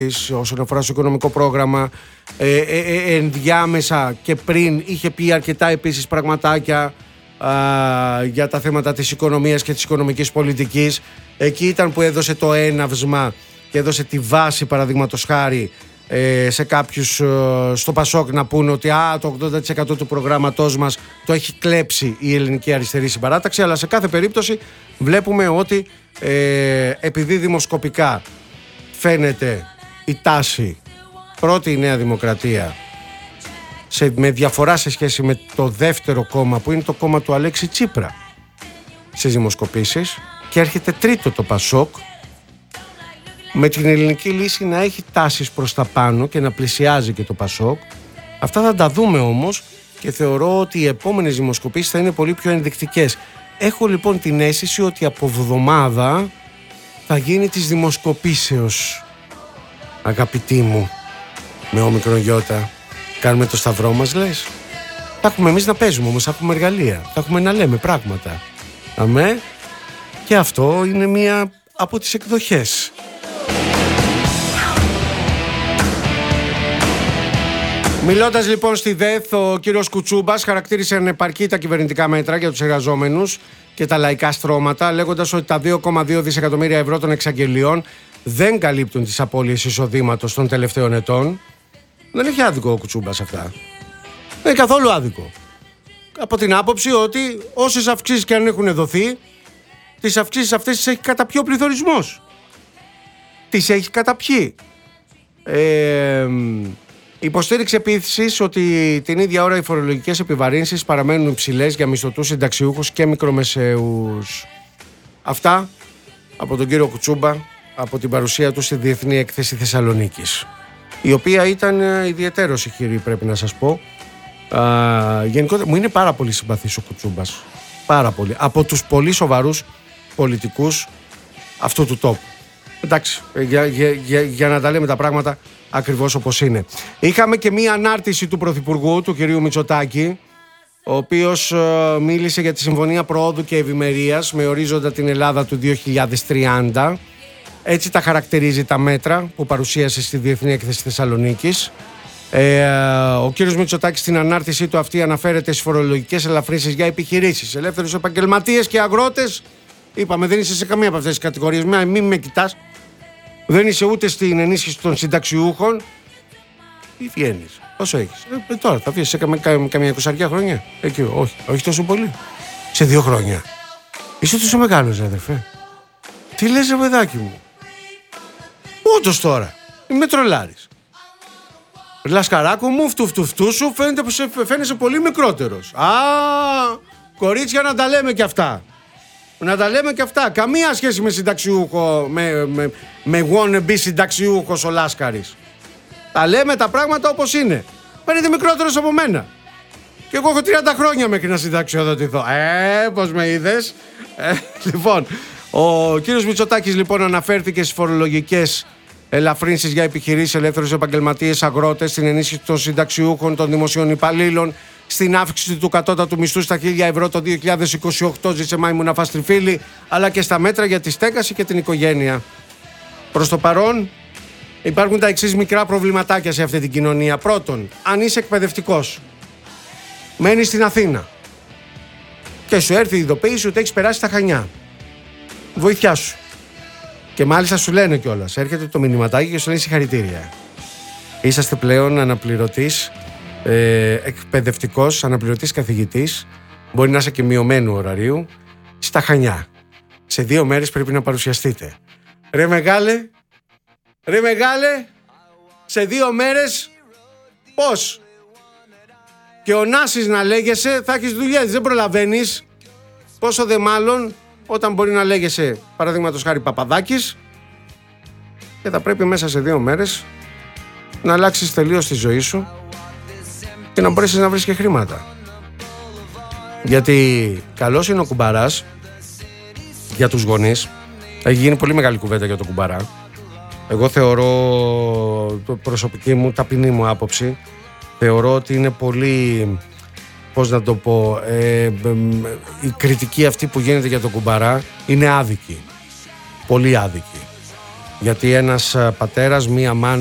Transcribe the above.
όσον αφορά στο οικονομικό πρόγραμμα, ενδιάμεσα και πριν είχε πει αρκετά επίσης πραγματάκια για τα θέματα της οικονομίας και της οικονομικής πολιτικής. Εκεί ήταν που έδωσε το έναυσμα και έδωσε τη βάση, παραδείγματος χάρη, σε κάποιους στο Πασόκ να πούνε ότι το 80% του προγράμματός μας το έχει κλέψει η Ελληνική Αριστερή Συμπαράταξη. Αλλά σε κάθε περίπτωση βλέπουμε ότι επειδή δημοσκοπικά φαίνεται η τάση πρώτη η Νέα Δημοκρατία με διαφορά σε σχέση με το δεύτερο κόμμα που είναι το κόμμα του Αλέξη Τσίπρα στις δημοσκοπήσεις, και έρχεται τρίτο το Πασόκ, με την Ελληνική Λύση να έχει τάσεις προς τα πάνω και να πλησιάζει και το Πασόκ. Αυτά θα τα δούμε όμως και θεωρώ ότι οι επόμενες δημοσκοπήσεις θα είναι πολύ πιο ενδεικτικές. Έχω λοιπόν την αίσθηση ότι από εβδομάδα θα γίνει της δημοσκοπήσεως, αγαπητοί μου, με όμικρον γιώτα. Κάνουμε το σταυρό μας, λες? Θα έχουμε εμείς να παίζουμε όμως, θα έχουμε εργαλεία, θα έχουμε να λέμε πράγματα. Αμέ. Και αυτό είναι μία από τις εκδοχές. Μιλώντας λοιπόν στη ΔΕΘ, ο κύριος Κουτσούμπας χαρακτήρισε ανεπαρκή τα κυβερνητικά μέτρα για τους εργαζόμενους και τα λαϊκά στρώματα, λέγοντας ότι τα 2,2 δισεκατομμύρια ευρώ των εξαγγελιών δεν καλύπτουν τις απώλειες εισοδήματος των τελευταίων ετών. Δεν έχει άδικο ο Κουτσούμπας αυτά. Δεν είναι καθόλου άδικο. Από την άποψη ότι όσες αυξήσεις και αν έχουν δοθεί, τις αυξήσεις αυτές τις έχει καταπιεί ο πληθωρισμός. Τις έχει καταπιεί. Υποστήριξε επίσης ότι την ίδια ώρα οι φορολογικές επιβαρύνσεις παραμένουν υψηλές για μισθωτούς, συνταξιούχους και μικρομεσαίους. Αυτά από τον κύριο Κουτσούμπα, από την παρουσία του στη Διεθνή Έκθεση Θεσσαλονίκης, η οποία ήταν ιδιαιτέρως ηχηρή, πρέπει να σας πω. Γενικότερα μου είναι πάρα πολύ συμπαθής ο Κουτσούμπας. Πάρα πολύ. Από τους πολύ σοβαρούς πολιτικούς αυτού του τόπου. Εντάξει, για να τα λέμε τα πράγματα ακριβώς όπως είναι. Είχαμε και μία ανάρτηση του Πρωθυπουργού, του κυρίου Μητσοτάκη, ο οποίος μίλησε για τη Συμφωνία Προόδου και Ευημερίας με ορίζοντα την Ελλάδα του 2030. Έτσι τα χαρακτηρίζει τα μέτρα που παρουσίασε στη Διεθνή Έκθεση Θεσσαλονίκης. Ο κύριος Μητσοτάκης στην ανάρτησή του αυτή αναφέρεται στις φορολογικές ελαφρύνσεις για επιχειρήσεις, ελεύθερους επαγγελματίες και αγρότες. Είπαμε, δεν είσαι σε καμία από αυτές τις κατηγορίες. Μην με κοιτάς. Δεν είσαι ούτε στην ενίσχυση των συνταξιούχων. Τι βγαίνεις? Πόσο έχεις? Τώρα θα βγεις σε καμία 20 χρόνια. Εκεί, όχι τόσο πολύ. Σε 2 χρόνια. Είσαι τόσο μεγάλος, αδερφέ. Τι λες, ρε παιδάκι μου? Όντως τώρα. Είμαι τρολάρης. Λασκαράκο μου, φτου σου, φαίνεσαι πολύ μικρότερος. Κορίτσια, να τα λέμε κι αυτά. Να τα λέμε και αυτά. Καμία σχέση με συνταξιούχο, με wannabe συνταξιούχος ο Λάσκαρης. Τα λέμε τα πράγματα όπως είναι. Φαίνεται μικρότερος από μένα. Και εγώ έχω 30 χρόνια μέχρι να συνταξιοδοτηθώ. Πώς με είδες? Λοιπόν, ο κύριος Μητσοτάκης λοιπόν αναφέρθηκε στις φορολογικές ελαφρύνσεις για επιχειρήσεις, ελεύθερους επαγγελματίες, αγρότες, στην ενίσχυση των συνταξιούχων, των δημοσίων υπαλλήλων, στην αύξηση του κατώτατου μισθού στα 1.000 ευρώ το 2028, ζήσε Μάιμουνα Φαστριφίλη, αλλά και στα μέτρα για τη στέγαση και την οικογένεια. Προς το παρόν υπάρχουν τα εξής μικρά προβληματάκια σε αυτή την κοινωνία. Πρώτον, αν είσαι εκπαιδευτικός, μένεις στην Αθήνα και σου έρθει η ειδοποίηση ότι έχεις περάσει τα Χανιά, βοήθειά σου. Και μάλιστα σου λένε κιόλας, έρχεται το μηνυματάκι και σου λένε συγχαρητήρια. Είσαστε πλέον αναπληρωτής εκπαιδευτικός, αναπληρωτής καθηγητής, μπορεί να είσαι και μειωμένου ωραρίου, στα Χανιά. Σε 2 μέρες πρέπει να παρουσιαστείτε. Ρε μεγάλε, σε 2 μέρες πώς? Και ο Νάσης να λέγεσαι, θα έχεις δουλειές, δεν προλαβαίνεις. Πόσο δε μάλλον όταν μπορεί να λέγεσαι, παραδείγματος χάρη, Παπαδάκης, και θα πρέπει μέσα σε 2 μέρες να αλλάξεις τελείως τη ζωή σου και να μπορέσεις να βρεις και χρήματα. Γιατί καλός είναι ο κουμπαράς για τους γονείς. Έχει γίνει πολύ μεγάλη κουβέντα για τον κουμπαρά. Εγώ θεωρώ, προσωπική μου, ταπεινή μου άποψη, θεωρώ ότι είναι πολύ, πώς να το πω, η κριτική αυτή που γίνεται για τον κουμπαρά είναι άδικη. Πολύ άδικη. Γιατί ένας πατέρας, μία μάνα